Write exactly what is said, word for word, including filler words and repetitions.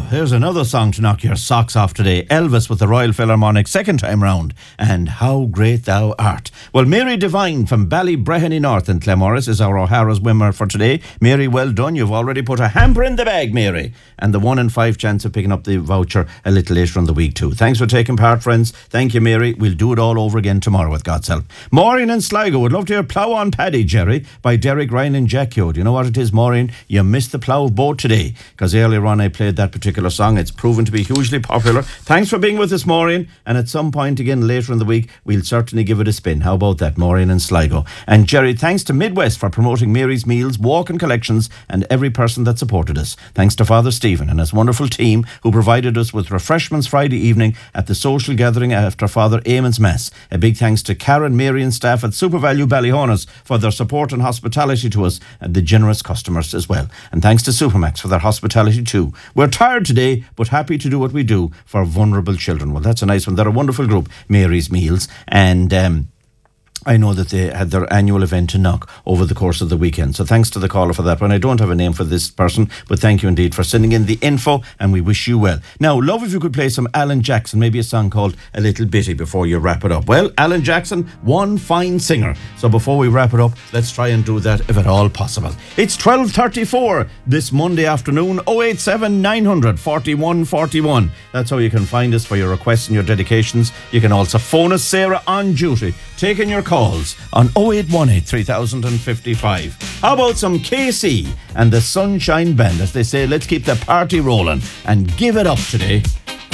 here's another song to knock your socks off today. Elvis with the Royal Philharmonic, second time round. And How Great Thou Art. Well, Mary Devine from Ballybreheny North in Claremorris is our O'Hara's winner for today. Mary, well done. You've already put a hamper in the bag, Mary. And the one in five chance of picking up the voucher a little later in the week too. Thanks for taking part, friends. Thank you, Mary. We'll do it all over again tomorrow with God's help. Maureen and Sligo would love to hear Plough on Paddy, Jerry, by Derek Ryan and Jack Yo. Do you know what it is, Maureen? You missed the plough boat today, because earlier on I played that particular song. It's proven to be hugely popular. Thanks for being with us, Maureen. And at some point again later in the week, we'll certainly give it a spin. How about that, Maureen and Sligo? And Jerry, thanks to Midwest for promoting Mary's Meals, walk-in collections, and every person that supported us. Thanks to Father Stephen and his wonderful team who provided us with refreshments Friday evening at the social gathering after Father Eamon's Mass. A big thanks to Karen, Mary and staff at SuperValue Ballyhonus for their support and hospitality to us and the generous customers as well. And thanks to Supermax for their hospitality too. We're tired today, but happy to do what we do for vulnerable children. Well, that's a nice one. They're a wonderful group, Mary's Meals. And um, I know that they had their annual event in Knock over the course of the weekend. So thanks to the caller for that one. I don't have a name for this person, but thank you indeed for sending in the info, and we wish you well. Now, love if you could play some Alan Jackson, maybe a song called A Little Bitty before you wrap it up. Well, Alan Jackson, one fine singer. So before we wrap it up, let's try and do that if at all possible. It's twelve thirty-four this Monday afternoon, oh eight seven nine hundred forty-one forty-one. That's how you can find us for your requests and your dedications. You can also phone us, Sarah, on duty, taking your calls on oh eight one eight three thousand fifty-five. How about some K C and the Sunshine Band? As they say, let's keep the party rolling and give it up today.